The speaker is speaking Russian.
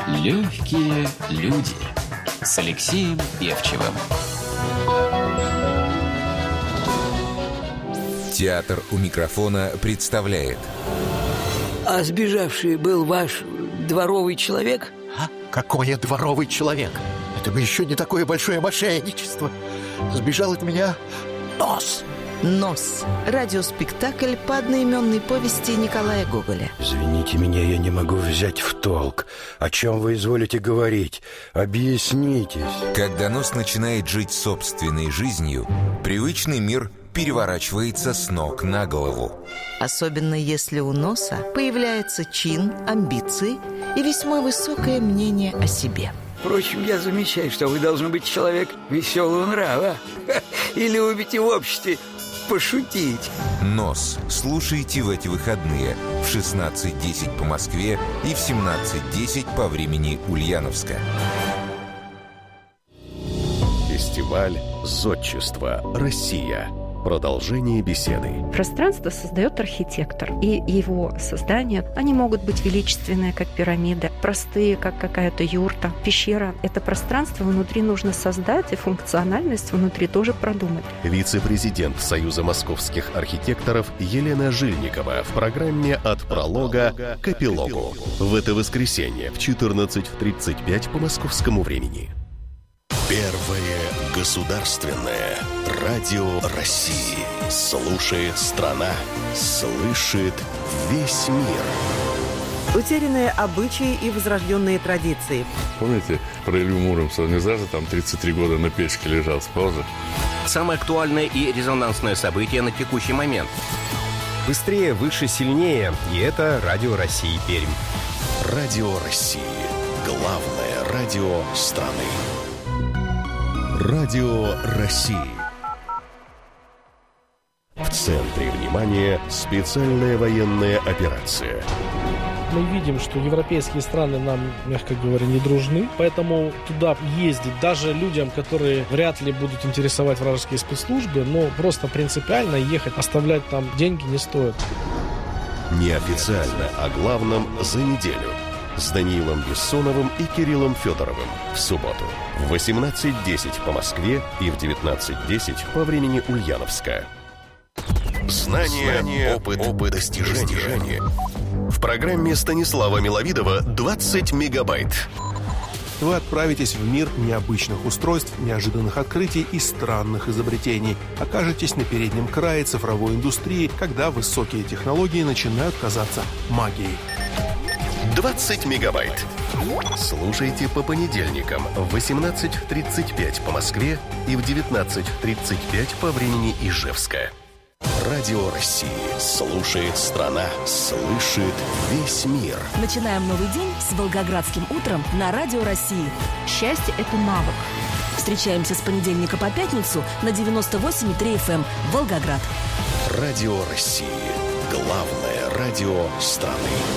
Легкие люди с Алексеем Певчевым. Театр у микрофона представляет. А сбежавший был ваш дворовый человек? А? Какой дворовый человек? Это бы еще не такое большое мошенничество. Сбежал от меня нос. «Нос» – радиоспектакль по одноименной повести Николая Гоголя. Извините меня, я не могу взять в толк. О чем вы изволите говорить? Объяснитесь. Когда нос начинает жить собственной жизнью, привычный мир переворачивается с ног на голову. Особенно если у носа появляется чин, амбиции и весьма высокое мнение о себе. Впрочем, я замечаю, что вы должны быть человек веселого нрава. И любите в обществе пошутить. «Нос» слушайте в эти выходные в 16:10 по Москве и в 17:10 по времени Ульяновска. Фестиваль «Зодчество. Россия». Продолжение беседы. Пространство создает архитектор, и его создания, они могут быть величественные, как пирамида, простые, как какая-то юрта, пещера. Это пространство внутри нужно создать, и функциональность внутри тоже продумать. Вице-президент Союза московских архитекторов Елена Жильникова в программе «От пролога к эпилогу». В это воскресенье в 14:35 по московскому времени. Первое государственное радио России. Слушает страна, слышит весь мир. Утерянные обычаи и возрожденные традиции. Помните про Илью Муромца? Он не зажил там 33 года на печке лежал, спал же. Самое актуальное и резонансное событие на текущий момент. Быстрее, выше, сильнее. И это Радио России Пермь. Радио России. Главное радио страны. Радио России. В центре внимания специальная военная операция. Мы видим, что европейские страны нам, мягко говоря, не дружны, поэтому туда ездить даже людям, которые вряд ли будут интересовать вражеские спецслужбы, но просто принципиально ехать, оставлять там деньги не стоит. Неофициально о главном за неделю. С Даниилом Бессоновым и Кириллом Федоровым в субботу в 18:10 по Москве и в 19:10 по времени Ульяновска. Знания, опыт, достижения. В программе Станислава Миловидова 20 мегабайт. Вы отправитесь в мир необычных устройств, неожиданных открытий и странных изобретений. Окажетесь на переднем крае цифровой индустрии, когда высокие технологии начинают казаться магией. 20 мегабайт. Слушайте по понедельникам в 18:35 по Москве и в 19:35 по времени Ижевска. Радио России. Слушает страна, слышит весь мир. Начинаем новый день с Волгоградским утром на Радио России. Счастье – это навык. Встречаемся с понедельника по пятницу на 98,3 FM Волгоград. Радио России. Главное радио страны.